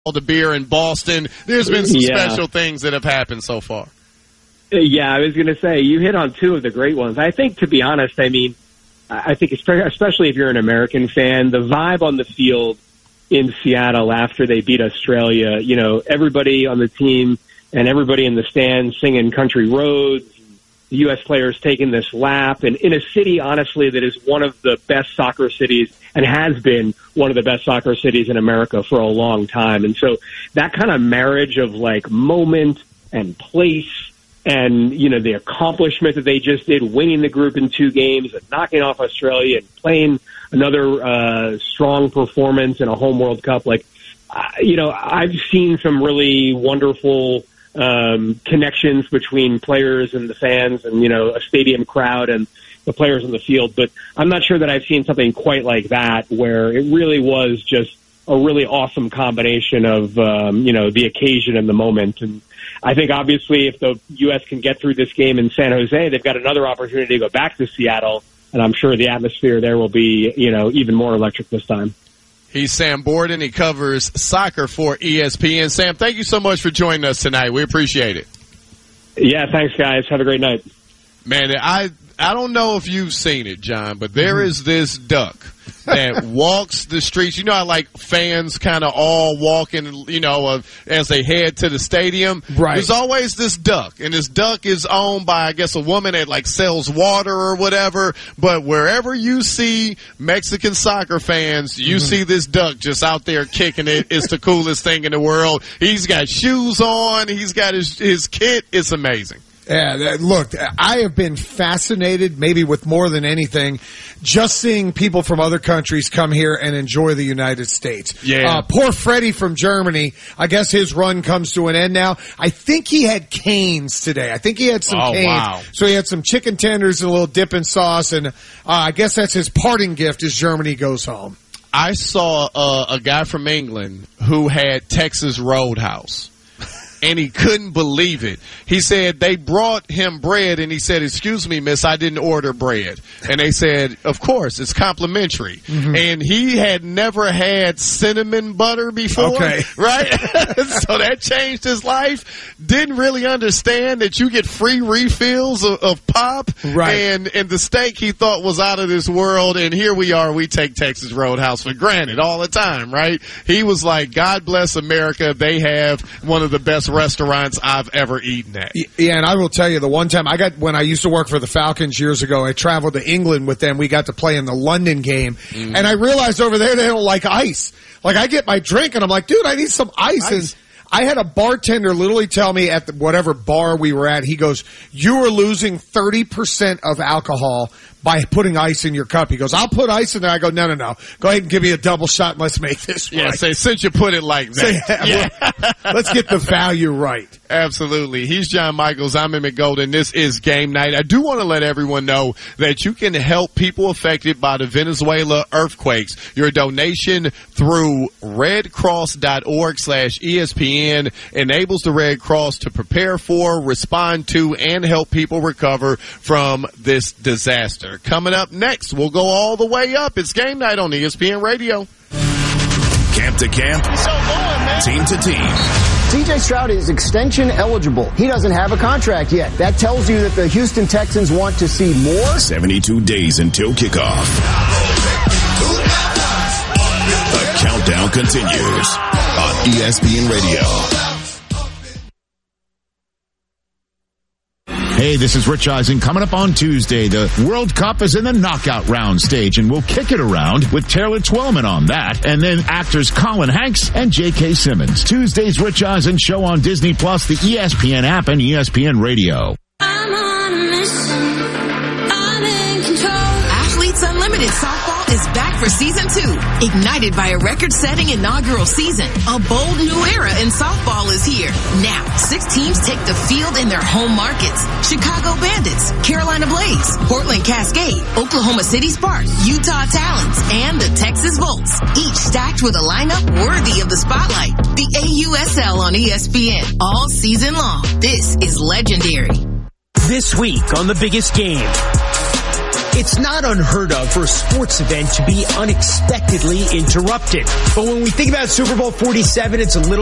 the beer in Boston. There's been some special things that have happened so far. Yeah, I was going to say, you hit on two of the great ones. I think, to be honest, I think especially if you're an American fan, the vibe on the field in Seattle after they beat Australia, everybody on the team and everybody in the stands singing Country Roads, the U.S. players taking this lap, and in a city, honestly, that is one of the best soccer cities and has been one of the best soccer cities in America for a long time. And so that kind of marriage of moment and place and, the accomplishment that they just did, winning the group in 2 games and knocking off Australia and playing another strong performance in a home World Cup. I've seen some really wonderful connections between players and the fans and, a stadium crowd and the players on the field. But I'm not sure that I've seen something quite like that where it really was just a really awesome combination of, the occasion and the moment. And I think obviously if the U.S. can get through this game in San Jose, they've got another opportunity to go back to Seattle. And I'm sure the atmosphere there will be, even more electric this time. He's Sam Borden. He covers soccer for ESPN. Sam, thank you so much for joining us tonight. We appreciate it. Yeah, thanks, guys. Have a great night. Man, I don't know if you've seen it, John, but there is this duck that walks the streets. You know how, fans kind of all walking, as they head to the stadium? Right. There's always this duck, and this duck is owned by, I guess, a woman that, sells water or whatever. But wherever you see Mexican soccer fans, you see this duck just out there kicking it. It's the coolest thing in the world. He's got shoes on. He's got his kit. It's amazing. Yeah, look, I have been fascinated, maybe with more than anything, just seeing people from other countries come here and enjoy the United States. Yeah. Poor Freddie from Germany, I guess his run comes to an end now. I think he had canes today. I think he had some canes. Wow. So he had some chicken tenders and a little dipping sauce, and I guess that's his parting gift as Germany goes home. I saw a guy from England who had Texas Roadhouse. And he couldn't believe it. He said they brought him bread, and he said, "Excuse me, miss, I didn't order bread." And they said, "Of course, it's complimentary." Mm-hmm. And he had never had cinnamon butter before, okay. Right? So that changed his life. Didn't really understand that you get free refills of pop. Right. And the steak he thought was out of this world, and here we are. We take Texas Roadhouse for granted all the time, right? He was like, God bless America. They have one of the best restaurants I've ever eaten at. Yeah, and I will tell you, the one time when I used to work for the Falcons years ago, I traveled to England with them. We got to play in the London game, and I realized over there they don't like ice. I get my drink, and I'm like, dude, I need some ice. And I had a bartender literally tell me at whatever bar we were at, he goes, "You are losing 30% of alcohol by putting ice in your cup." He goes, "I'll put ice in there." I go, no. Go ahead and give me a double shot and let's make this right. Yeah, say, since you put it like that. Let's get the value right. Absolutely. He's John Michaels. I'm Emmett Golden. This is Game Night. I do want to let everyone know that you can help people affected by the Venezuela earthquakes. Your donation through redcross.org/ESPN enables the Red Cross to prepare for, respond to, and help people recover from this disaster. Coming up next, we'll go all the way up. It's Game Night on ESPN Radio. Camp to camp, team to team. C.J. Stroud is extension eligible. He doesn't have a contract yet. That tells you that the Houston Texans want to see more. 72 days until kickoff. The countdown continues on ESPN Radio. Hey, this is Rich Eisen. Coming up on Tuesday, the World Cup is in the knockout round stage, and we'll kick it around with Taylor Twellman on that, and then actors Colin Hanks and J.K. Simmons. Tuesday's Rich Eisen show on Disney+, the ESPN app, and ESPN Radio. I'm on a mission. I'm in control. Athletes Unlimited Softball is back for season 2. Ignited by a record-setting inaugural season, a bold new era in softball is here. Now, 6 teams take the field in their home markets. Chicago Bandits, Carolina Blaze, Portland Cascade, Oklahoma City Sparks, Utah Talons, and the Texas Volts. Each stacked with a lineup worthy of the spotlight. The AUSL on ESPN all season long. This is legendary. This week on The Biggest Game. It's not unheard of for a sports event to be unexpectedly interrupted. But when we think about Super Bowl 47, it's a little